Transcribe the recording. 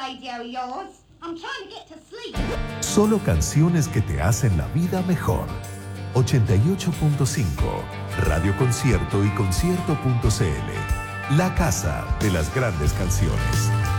radio of yours. I'm trying to get to sleep. Solo canciones que te hacen la vida mejor. 88.5, Radio Concierto y concierto.cl. La casa de las grandes canciones.